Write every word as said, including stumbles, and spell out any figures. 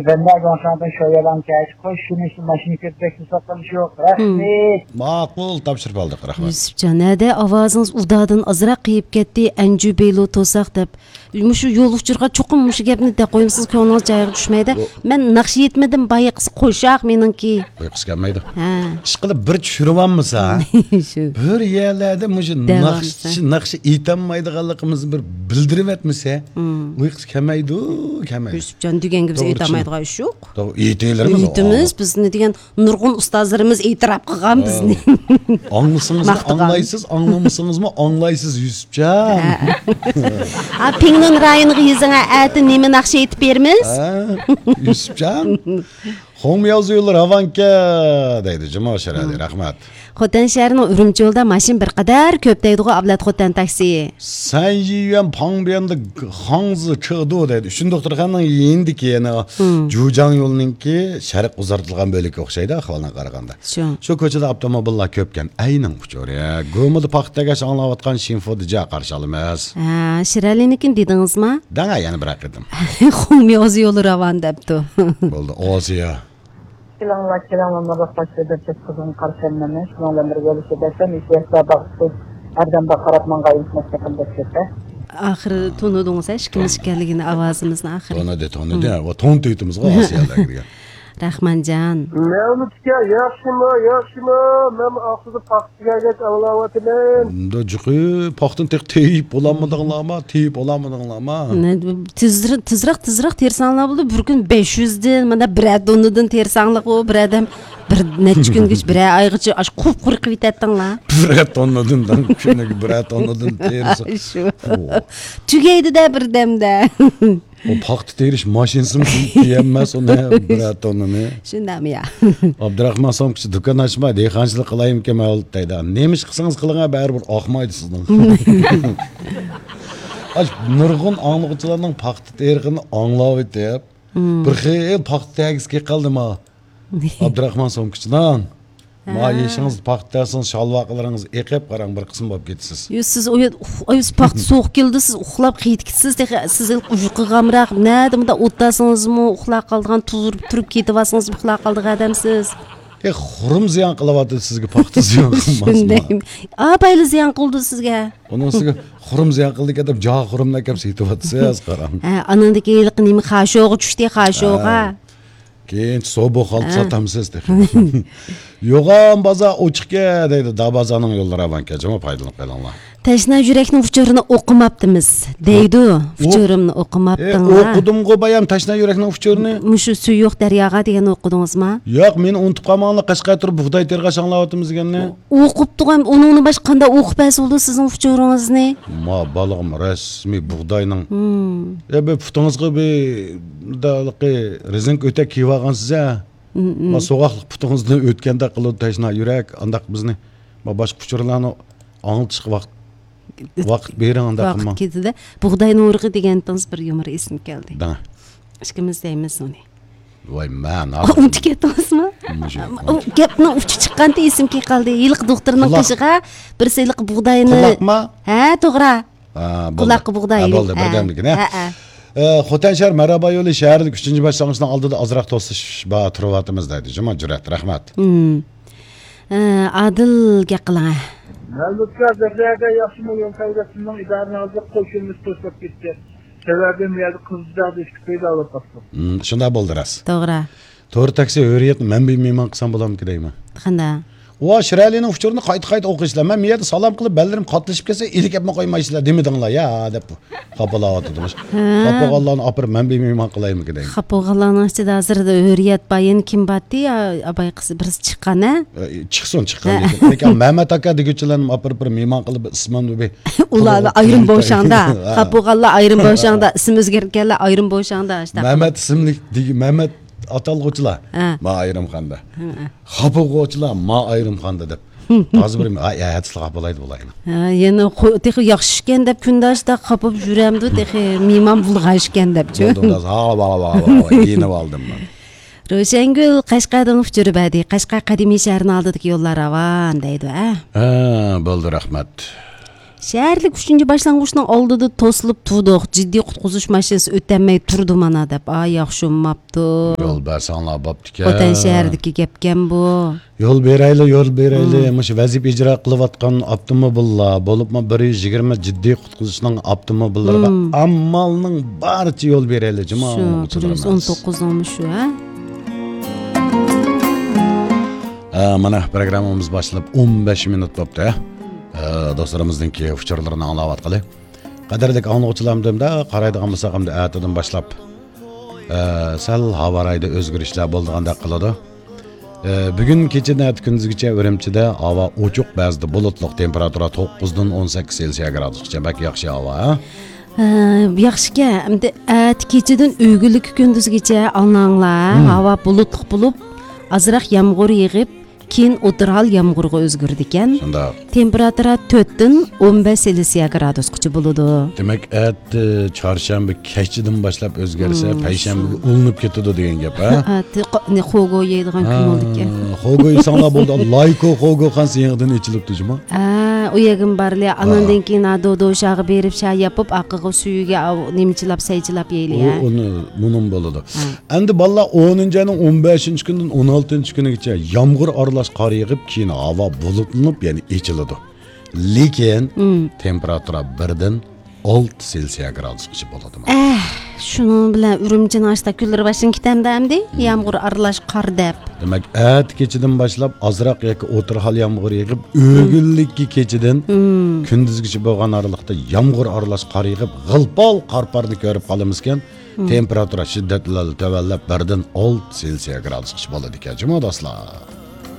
Ben de aşağıdan şöyle lan kaç koş şunu şu maşını kötbekli satılmış yok. Rahmet. Ma'qul topshirib oldik, rahmat. Yusufjon, nada ovozingiz udadan azroq qiyib ketdi, anju belo to'saq deb. Mushu yo'l uchirga cho'qim mushu gapni de qo'yimsiz, ko'nglingiz joyiga tushmaydi. Men naqsh yetmadim, bayiqis qo'shaq meningki. Uyqus kelmaydi. Ha. Ish qilib bir tushiribammiz-a? Shu. Bir yerlarda mushu naqsh naqsh aytolmaydiganligimizni bir bildirib etmasa, uyqus kelmaydi, kelmaydi. Yusufjon degangiz aytolmaydigan ish yo'q. To'g'ri, aytaylarmiz. Aytimiz, bizni degan nurg'un ustozlarimiz e'tirof qilgan bizni. Anglasingizmi anglaysiz, anglamaysizmi anglaysiz Yusufjon. Ha, Pingnon rayoniga yezingga ati nima naqsh aytib beramiz? Ha, Yusufjon. Xo'myoz yo'llar avanka deydi Juma Sharali, rahmat. Xotan shahrining Urumchi yo'lida mashin bir qadar ko'p deydi-ku, avlat Xotan taksi. Sanjiyan Pangbiyanda Hangzi chiqdi deydi. Shundoqdir qanday yendiki yana Jujang yo'lininki sharq uzartilgan bo'lakka o'xshaydi ahvolga qaraganda. Shu. Shu ko'chada avtomobillar ko'pkan. Aynan uchur ya. Go'mida paxtaga anglayotgan Shinfodija qarshi olamiz. Ha, Shiralinikin dedingizmi? Danga yana bir edim. Xo'myoz yo'li ravon debdi. Bo'ldi, Osiyo. Selamlar selamlar bak başladı çok kızın karşılanmış. Şunlarla bir gelişe desem ihtiyaçlar bakıp Erdem Bakaratman gayet meslekinde geçti. Oxiri tonudingiz, kim ekanligini ovozimizni oxiri. Tonadi, tonadi. Va ton tuytumizga Osiyolarga. Rahmanjon. Mevlutga yaxshimi, yaxshimi? Men oxirida paxtaga geç avlavatman. Unda juqi paxtın tek teyip olammadinglarmi? Teyip olammadinglarmi? Tizroq, tizroq, tizroq tersanglar bo'ldi. Bir kun besh yuz dan, mana bir donidan tersanglar o, bir adam bir necha kungacha bir oygacha ash qub qurib ketdinglar. Bir tonnadan, shunga bir tonnadan tersa. Shu. Tugaydi-da bir damda. O paxta terish mashinasimi diyemmas uni bir tonnani. Shundami ya. Abdurahmon somkichi do'kon ochma, dehqonchilik qilayim kemal deydi. Nemish qilsangiz qiling, baribir oqmaydi sizning. Ash nurg'un anglovchilarning paxta terig'ini anglab etib, bir xil paxta tagisga qaldimi? Abdurahmon somkichidan Ma yeshingiz paxtasiniz, shalvaqlaringiz eqib qarang, bir qism bo'lib ketasiz. Yo, siz oyuz paxta so'q keldi, siz uxlab qaytkitsiz, siz uyqugamroq, nadimda o'ttasingizmi, uxlab qolgan, tuzurib turib ketyapsizmi, uxlab qoldiq odamsiz. E, xurum ziyon qilyapti sizga, paxta ziyon qilmasmi? A, bayli ziyon qildi sizga. Onun sizga xurum ziyon qildik deb, ja xurumdan kelib setyapsiz, qarang. Ha, anandagi yiliq nima xashoga tushdi, xashoga. Keyin so'buq olib sotamsiz deb. Yo'g'on baza ochiqga deydi, Dabazaning yo'llari avanka, jama foydalanib qo'yinglar. Tashna yurakning uchurini o'qimabdimiz, deydi. Uchurimni o'qimabdinglar. O'qidim-ku bayam tashna yurakning uchurini. Mushu suyuq daryoga degan o'qidingizmi? Yo'q, men unutib qolmanglar, Qashqar turib bug'doy tergash anglayapmiz deganni. O'qib turgan, uni bosh qanday o'qib bo'ldi sizning uchuringizni? Ma balog'im rasmiy bug'doyning. Ya bu putingizga bir daliqi rezink o'tak kiyib olgansiz-a? Ma so'g'aqliq putingizni o'tganda qilib tashna yurak, andaq bizni ma boshqa uchurlarni anglitishga vaqt vaqt bering anda qilma. Vaqt ketdi-da. Bug'doy nurg'i degandan bir yumor esim keldi. Da. Ishkimiz deymiz uni. Voy man, unutib ketdingizmi? Gapni uchi chiqqanda esimga qoldi. Yiliq doktorning qishiga bir seliq bug'doyni. Quloqma? Ha, to'g'ri. Ha, quloq bug'doy. Bo'ldi, birdamligini. Ha, ha. Xotan shahar Maraba yo'li shaharning uchinchi boshlang'ichdan oldida ozroq to'sish ba turyapmiz deydi. Juma Jurat, rahmat. Adilga qiling. Mevlutga zerrega yaxshimi, yo'l qaydasining idorini olib qo'shilmiz to'sib ketdi. Sebebim yerda qizlarni ishga paydo olib qoldi. Shunda bo'ldi ras. To'g'ri. To'g'ri taksi o'riyat, men bilmayman qilsam bo'lamki deyman. Qanday? O Shiralining uchurini qayta-qayta o'qishlar. Men miyada salom qilib, ballarim qatlashib kelsa, ilik yapma qo'ymaysizlar demedinglar ya deb qapalayotdimiz. Qapog'allarni opirib, men bilmayman qilaymi deyman. Qapog'allarning ichida hozirda o'riyat bayin kim batdi, abay qizi birisi chiqqan-a? Chiqsin, chiqqan lekin. Lekin Mehmet aka deguchilarni opirib, bir mehmon qilib ismini be. Ularni ayrim bo'shanda, qapog'allar ayrim bo'shanda, ism o'zgarganlar ayrim bo'shanda. Mehmet ismli Mehmet atalg'uchilar ma ayrimxonda. Xapo'g'uvchilar ma ayrimxonda deb. Hozir bir ayatlar qapalaydi bo'laymi. Ha, yana texi yaxshi ekan deb kundashda qapib yuramdi, texi mehmon bulg'ashgan debchi. Ha, va va va, yeni oldim men. Ro'shangul Qashqardan uchiribadi. Qashqar qadimiy shahrining oldidagi yo'llar ravon deydi, ha? Ha, bo'ldi, rahmat. Şəhərlik üçüncü başlanğıçның aldıda tosilib turduq. Ciddi qutquzuş maşinasi o'tolmay turdi mana deb. Ay, yaxshi olmabdi. Yo'l bersanlar bo'pti-ku. Vatan shahardagi gapkan bu. Yo'l berayli, yo'l berayli. Mush vazifa ijro qilayotgan avtomobillar, bo'libmi bir yuz yigirma jiddiy qutquzishning avtomobillariga ammalning barcha yo'l berayli, jamoat. Shu bir yuz o'n to'qqizmi shu, ha? Mana programmamiz boshlab o'n besh minut bo'libdi. Do'stlarimizninki uchurlarini anglayotqali. Qadrli anglovchilarimda qaraydigan bo'lsak hamda atadan boshlab sal havorayda o'zgarishlar bo'lganda qiladi. Bugun kechadan kunduzgacha Urumchida havo ochiq, ba'zida bulutli, temperatura to'qqiz dan o'n sakkiz Selsiya gradusgacha bak yaxshi havo. Yaxshi-ka, endi at kechadan o'g'illik kunduzgacha alnanglar, havo bulutli bo'lib, azroq yomg'ir yig'ib, keyin o'tirhal yomg'irga o'zgardi ekan. Shunda temperatura to'rt dan o'n besh Selsiya gradusgacha bo'ladi. Demak, at chorshanba kechidan boshlab o'zgarsa, payshanbaga ulinib ketadi degan gap, ha? At ne xogo yeydigan kun bo'ldi ekan. Xogo insonlar bo'ldi. Layko xogo qancha yig'idan ichilibdi juma. Ha, u yegim barli, anandan keyin adodo shag'i berib, shay yapib, aqiga suyiga nimchilab, saychilab yeyli, ha. Uni bunun bo'ladi. Endi bolalar o'ninchi oyning o'n beshinchi kunidan o'n oltinchi kunigacha yomg'ir aralash qor yig'ib, keyin havo bulutlanib, ya'ni ichiladi. Lekin temperatura bir dan olti Selsiya gradusgacha bo'ladi. Eh, shuning bilan Urumchining ashta kunlari boshin ketamda hamdi, yomg'ir aralash qor deb. Demak, at kechidan boshlab azroq yoki o'tirhal yomg'ir yig'ib, o'g'illikki kechidan kunduzgacha bo'lgan oraliqda yomg'ir aralash qor yig'ib, g'ilpol qorparni ko'rib qolamizkan, temperatura shiddatli tavallab bir dan olti Selsiya gradusgacha bo'ladi ekan, juma do'stlar.